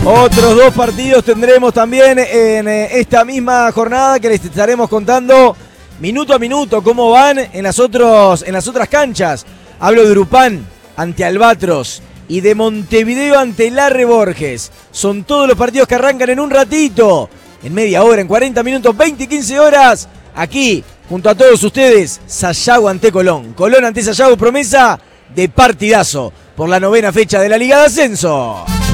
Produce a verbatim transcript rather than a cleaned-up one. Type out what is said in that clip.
Otros dos partidos tendremos también en esta misma jornada que les estaremos contando minuto a minuto cómo van en las, otros, en las otras canchas. Hablo de Urupán ante Albatros y de Montevideo ante Larre Borges. Son todos los partidos que arrancan en un ratito, en media hora, en cuarenta minutos, veinte y quince horas, aquí junto a todos ustedes, Sayago ante Colón. Colón ante Sayago, promesa de partidazo por la novena fecha de la Liga de Ascenso.